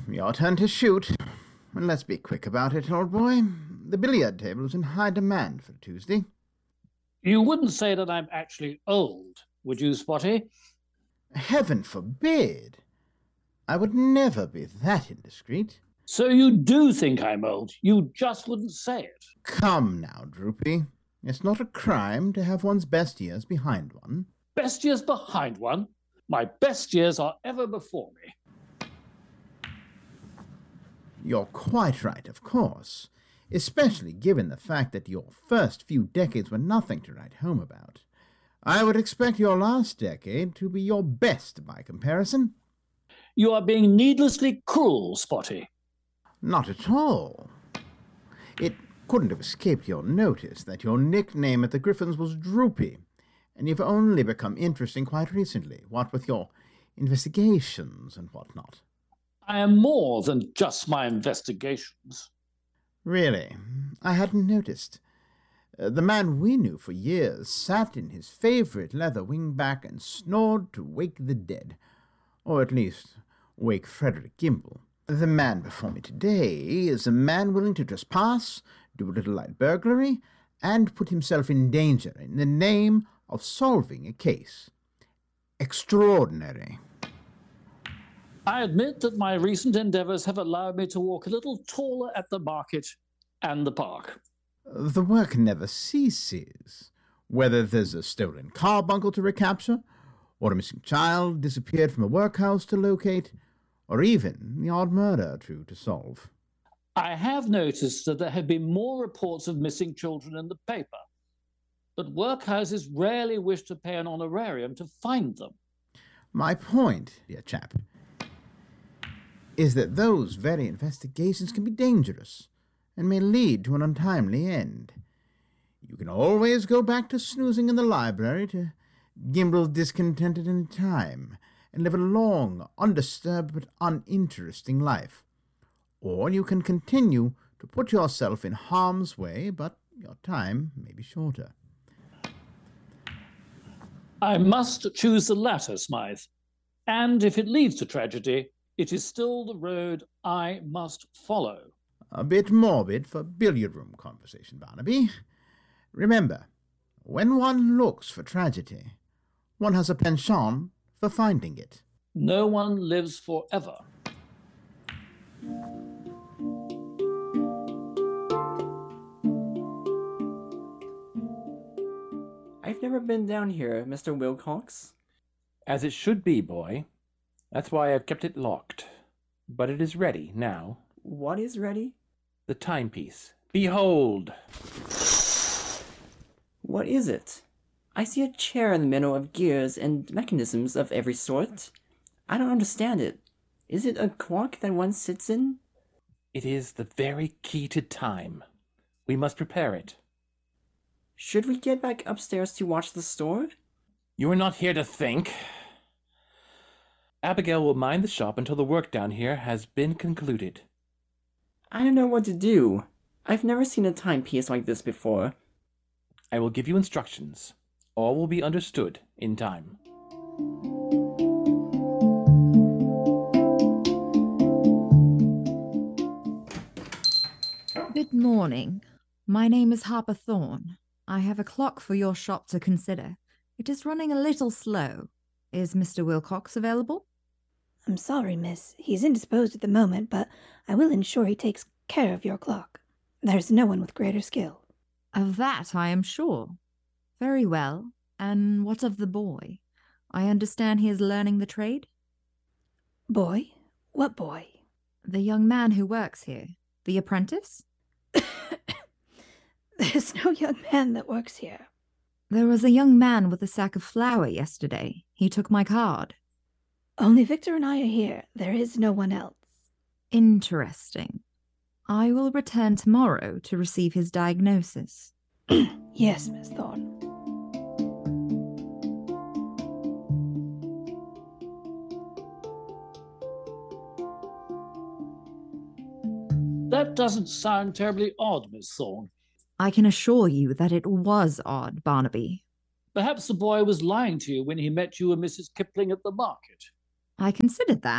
Your turn to shoot. And let's be quick about it, old boy. The billiard table is in high demand for Tuesday. You wouldn't say that I'm actually old, would you, Spotty? Heaven forbid! I would never be that indiscreet. So you do think I'm old. You just wouldn't say it. Come now, Droopy. It's not a crime to have one's best years behind one. Best years behind one? My best years are ever before me. You're quite right, of course, especially given the fact that your first few decades were nothing to write home about. I would expect your last decade to be your best by comparison. You are being needlessly cruel, Spotty. Not at all. It couldn't have escaped your notice that your nickname at the Griffins was Droopy, and you've only become interesting quite recently, what with your investigations and whatnot. I am more than just my investigations. Really? I hadn't noticed. The man we knew for years sat in his favorite leather wingback and snored to wake the dead, or at least wake Frederick Gimble. The man before me today is a man willing to trespass, do a little light burglary, and put himself in danger in the name of solving a case. Extraordinary. I admit that my recent endeavours have allowed me to walk a little taller at the market and the park. The work never ceases. Whether there's a stolen carbuncle to recapture, or a missing child disappeared from a workhouse to locate, or even the odd murder to solve. I have noticed that there have been more reports of missing children in the paper, but workhouses rarely wish to pay an honorarium to find them. My point, dear chap, is that those very investigations can be dangerous and may lead to an untimely end. You can always go back to snoozing in the library to Gimble's discontent at any time and live a long, undisturbed but uninteresting life. Or you can continue to put yourself in harm's way, but your time may be shorter. I must choose the latter, Smythe. And if it leads to tragedy, it is still the road I must follow. A bit morbid for billiard room conversation, Barnaby. Remember, when one looks for tragedy, one has a penchant for finding it. No one lives forever. I've never been down here, Mr. Wilcox. As it should be, boy. That's why I've kept it locked. But it is ready now. What is ready? The timepiece. Behold! What is it? I see a chair in the middle of gears and mechanisms of every sort. I don't understand it. Is it a clock that one sits in? It is the very key to time. We must prepare it. Should we get back upstairs to watch the store? You are not here to think. Abigail will mind the shop until the work down here has been concluded. I don't know what to do. I've never seen a timepiece like this before. I will give you instructions. All will be understood in time. Good morning. My name is Harper Thorne. I have a clock for your shop to consider. It is running a little slow. Is Mr. Wilcox available? I'm sorry, miss. He's indisposed at the moment, but I will ensure he takes care of your clock. There's no one with greater skill. Of that I am sure. Very well. And what of the boy? I understand he is learning the trade? Boy? What boy? The young man who works here. The apprentice? There's no young man that works here. There was a young man with a sack of flour yesterday. He took my card. Only Victor and I are here. There is no one else. Interesting. I will return tomorrow to receive his diagnosis. Yes, Miss Thorne. That doesn't sound terribly odd, Miss Thorne. I can assure you that it was odd, Barnaby. Perhaps the boy was lying to you when he met you and Mrs. Kipling at the market. I considered that.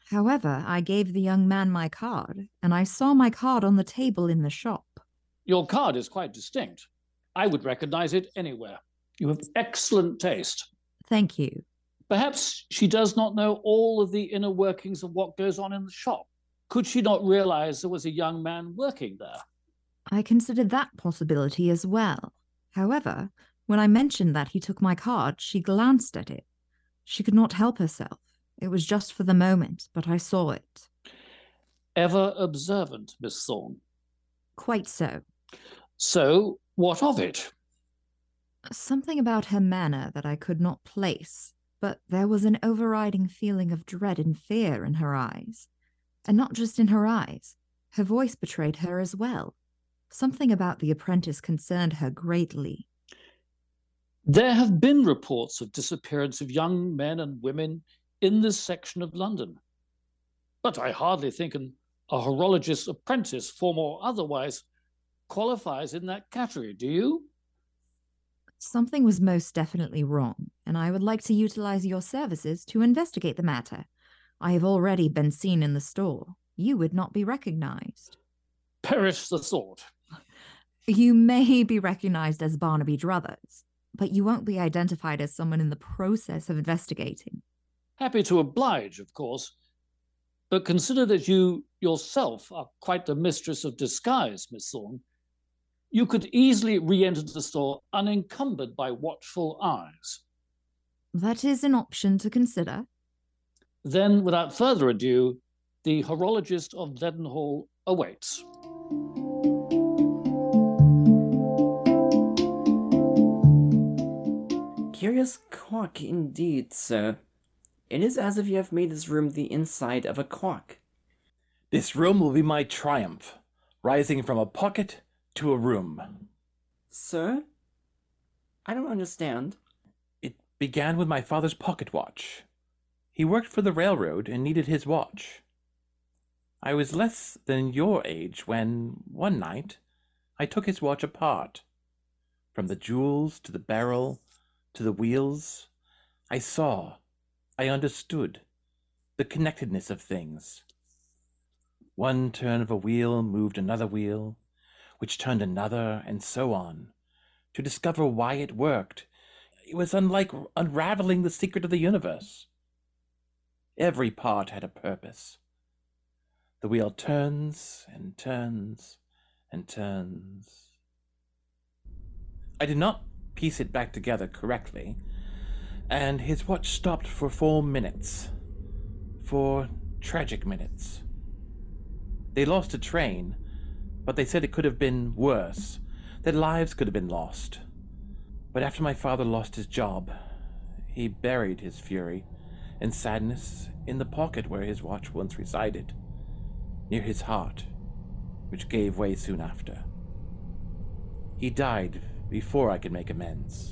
However, I gave the young man my card, and I saw my card on the table in the shop. Your card is quite distinct. I would recognize it anywhere. You have excellent taste. Thank you. Perhaps she does not know all of the inner workings of what goes on in the shop. Could she not realize there was a young man working there? I considered that possibility as well. However, when I mentioned that he took my card, she glanced at it. She could not help herself. It was just for the moment, but I saw it. Ever observant, Miss Thorne. Quite so. So, what of it? Something about her manner that I could not place, but there was an overriding feeling of dread and fear in her eyes. And not just in her eyes. Her voice betrayed her as well. Something about the apprentice concerned her greatly. There have been reports of disappearance of young men and women in this section of London. But I hardly think a horologist's apprentice, formal or otherwise, qualifies in that category, do you? Something was most definitely wrong, and I would like to utilize your services to investigate the matter. I have already been seen in the store. You would not be recognized. Perish the thought. You may be recognized as Barnaby Druthers, but you won't be identified as someone in the process of investigating. Happy to oblige, of course, but consider that you yourself are quite the mistress of disguise, Miss Thorne. You could easily re-enter the store unencumbered by watchful eyes. That is an option to consider. Then, without further ado, the horologist of Leadenhall awaits. Curious clock indeed, sir. It is as if you have made this room the inside of a clock. This room will be my triumph, rising from a pocket to a room. Sir? I don't understand. It began with my father's pocket watch. He worked for the railroad and needed his watch. I was less than your age when, one night, I took his watch apart. From the jewels to the barrel to the wheels, I saw, I understood the connectedness of things. One turn of a wheel moved another wheel, which turned another, and so on. To discover why it worked, it was unlike unraveling the secret of the universe. Every part had a purpose. The wheel turns and turns and turns. I did not piece it back together correctly, and his watch stopped for 4 minutes. 4 tragic minutes. They lost a train, but they said it could have been worse, that lives could have been lost. But after my father lost his job, he buried his fury and sadness in the pocket where his watch once resided, near his heart, which gave way soon after. He died before I could make amends.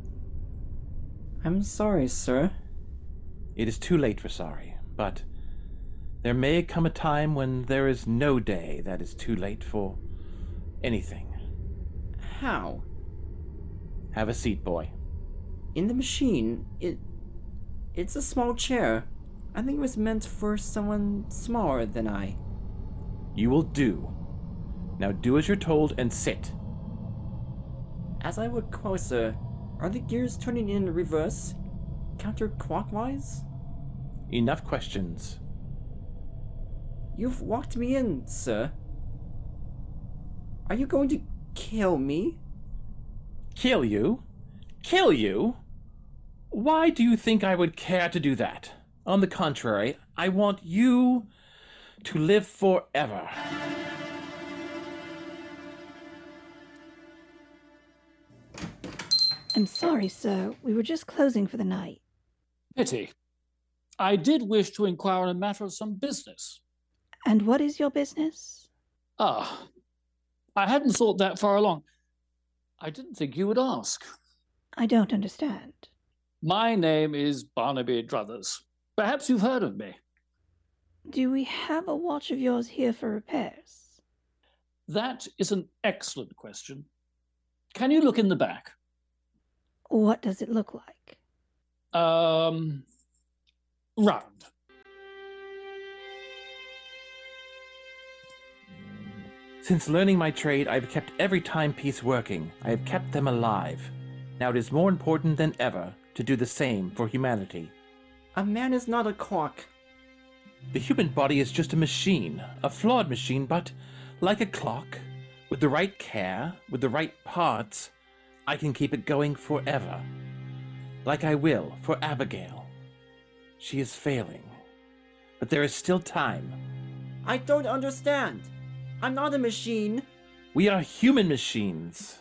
I'm sorry, sir. It is too late for sorry, but there may come a time when there is no day that is too late for anything. How? Have a seat, boy. In the machine, it's a small chair. I think it was meant for someone smaller than I. You will do. Now do as you're told and sit. As I look closer, are the gears turning in reverse? Counterclockwise? Enough questions. You've walked me in, sir. Are you going to kill me? Kill you? Kill you? Why do you think I would care to do that? On the contrary, I want you to live forever. I'm sorry, sir. We were just closing for the night. Pity. I did wish to inquire on a matter of some business. And what is your business? Ah, I hadn't thought that far along. I didn't think you would ask. I don't understand. My name is Barnaby Druthers. Perhaps you've heard of me. Do we have a watch of yours here for repairs? That is an excellent question. Can you look in the back? What does it look like? Round. Since learning my trade, I have kept every timepiece working. I have kept them alive. Now it is more important than ever to do the same for humanity. A man is not a clock. The human body is just a machine, a flawed machine, but like a clock, with the right care, with the right parts, I can keep it going forever. Like I will for Abigail. She is failing, but there is still time. I don't understand. I'm not a machine. We are human machines.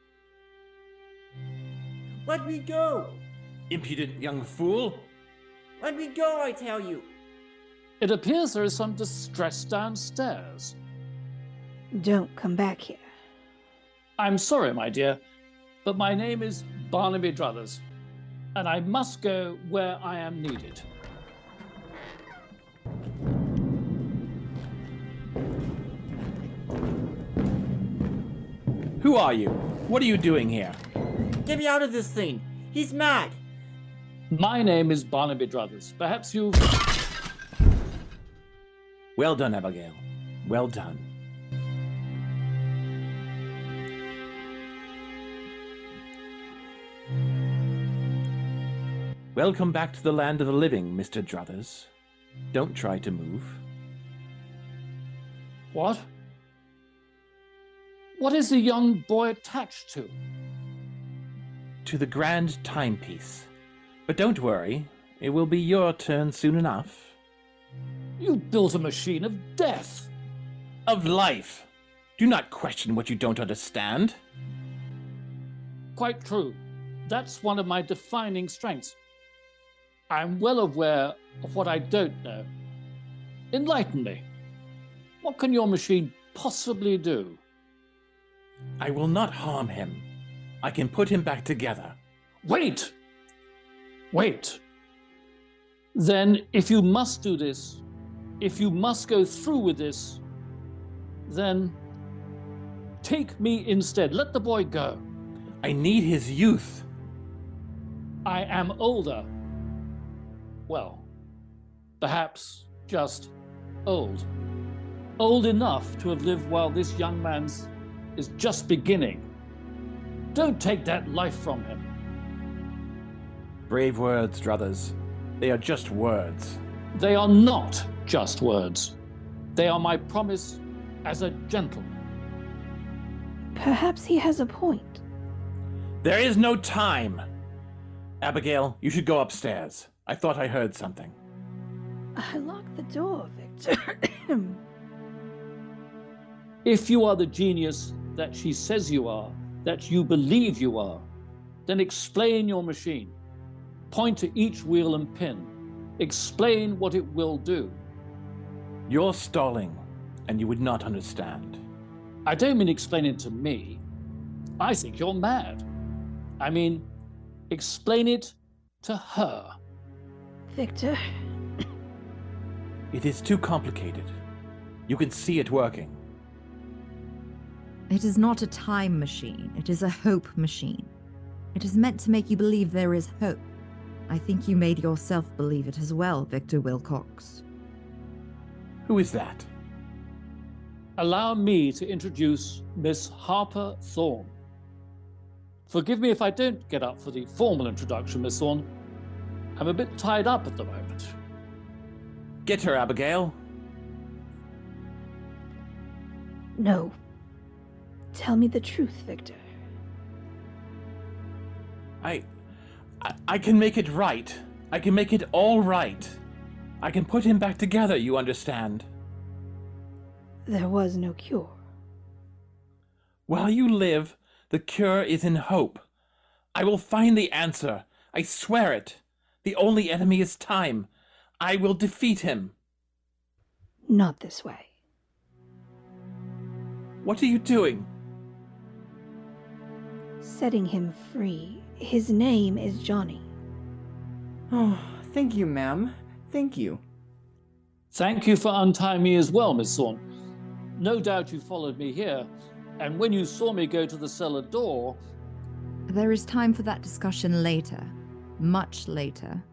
Let me go. Impudent young fool. Let me go, I tell you. It appears there is some distress downstairs. Don't come back here. I'm sorry, my dear, but my name is Barnaby Druthers, and I must go where I am needed. Who are you? What are you doing here? Get me out of this thing. He's mad. My name is Barnaby Druthers. Perhaps you... Well done, Abigail. Well done. Welcome back to the land of the living, Mr. Druthers. Don't try to move. What? What is the young boy attached to? To the grand timepiece. But don't worry, it will be your turn soon enough. You built a machine of death. Of life. Do not question what you don't understand. Quite true. That's one of my defining strengths. I'm well aware of what I don't know. Enlighten me. What can your machine possibly do? I will not harm him. I can put him back together. Wait! Wait. Then, if you must do this, if you must go through with this, then take me instead. Let the boy go. I need his youth. I am older. Well, perhaps just old. Old enough to have lived while this young man's is just beginning. Don't take that life from him. Brave words, Druthers. They are just words. They are not just words. They are my promise as a gentleman. Perhaps he has a point. There is no time. Abigail, you should go upstairs. I thought I heard something. I locked the door, Victor. If you are the genius that she says you are, that you believe you are, then explain your machine. Point to each wheel and pin. Explain what it will do. You're stalling, and you would not understand. I don't mean explain it to me. I think you're mad. I mean, explain it to her. Victor, It is too complicated. You can see it working. It is not a time machine. It is a hope machine. It is meant to make you believe there is hope. I think you made yourself believe it as well, Victor Wilcox. Who is that? Allow me to introduce Miss Harper Thorne. Forgive me if I don't get up for the formal introduction, Miss Thorne. I'm a bit tied up at the moment. Get her, Abigail. no. Tell me the truth, Victor. I can make it right. I can make it all right. I can put him back together, you understand. There was no cure. While you live, the cure is in hope. I will find the answer. I swear it. The only enemy is time. I will defeat him. Not this way. What are you doing? Setting him free. His name is Johnny. Oh, thank you, ma'am. Thank you. Thank you for untying me as well, Miss Thorne. No doubt you followed me here, and when you saw me go to the cellar door... There is time for that discussion later. Much later.